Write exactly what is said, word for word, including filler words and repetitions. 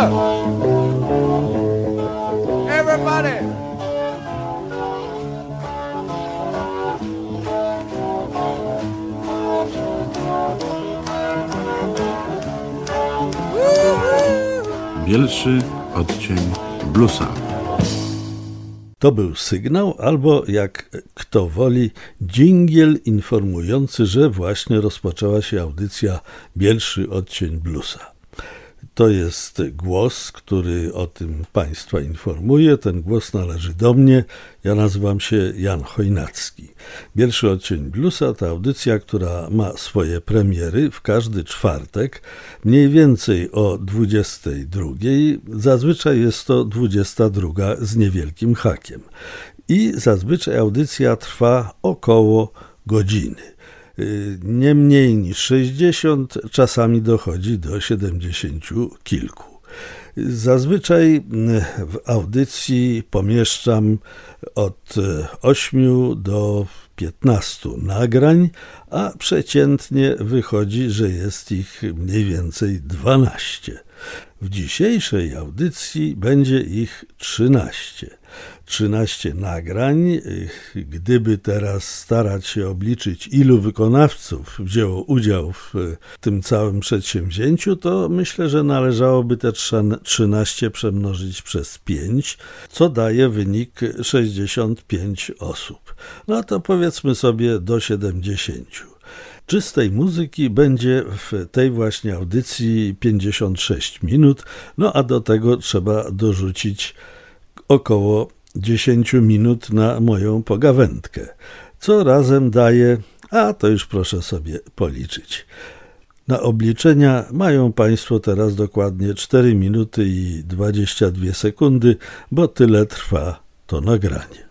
up. Everybody. Bielszy odcień bluesa. To był sygnał, albo jak kto woli, dżingiel informujący, że właśnie rozpoczęła się audycja Bielszy odcień bluesa. To jest głos, który o tym Państwa informuje. Ten głos należy do mnie. Ja nazywam się Jan Chojnacki. Bielszy odcień bluesa to audycja, która ma swoje premiery w każdy czwartek, mniej więcej o dwudziestej drugiej. Zazwyczaj jest to dwudziesta druga z niewielkim hakiem. I zazwyczaj audycja trwa około godziny. Nie mniej niż sześćdziesiąt, czasami dochodzi do siedemdziesięciu kilku. Zazwyczaj w audycji pomieszczam od ośmiu do piętnastu nagrań, a przeciętnie wychodzi, że jest ich mniej więcej dwanaście. W dzisiejszej audycji będzie ich trzynaście. trzynaście nagrań. Gdyby teraz starać się obliczyć, ilu wykonawców wzięło udział w tym całym przedsięwzięciu, to myślę, że należałoby te trzynaście przemnożyć przez pięć, co daje wynik sześćdziesiąt pięć osób. No to powiedzmy sobie do siedemdziesięciu. Czystej muzyki będzie w tej właśnie audycji pięćdziesiąt sześć minut, no a do tego trzeba dorzucić około dziesięć minut na moją pogawędkę, co razem daje, a to już proszę sobie policzyć. Na obliczenia mają Państwo teraz dokładnie cztery minuty i dwadzieścia dwie sekundy, bo tyle trwa to nagranie.